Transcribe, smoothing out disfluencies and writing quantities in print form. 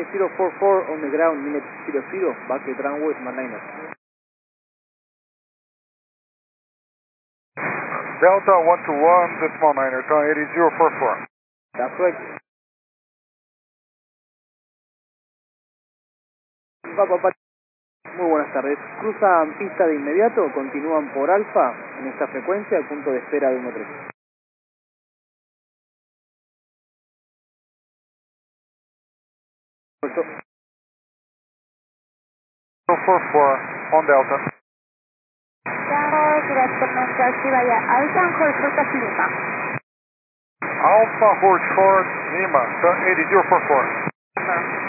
044 on the ground, minute 00, back at runway 19. Delta 121.9, turn 80044. That's right. Muy buenas tardes. ¿Cruzan pista de inmediato o continúan por Alfa en esta frecuencia al punto de espera de 13? 044 on Delta. Good afternoon, taxi via Alpha Horse Lima. Alpha Horse 4 Lima, turn 80044.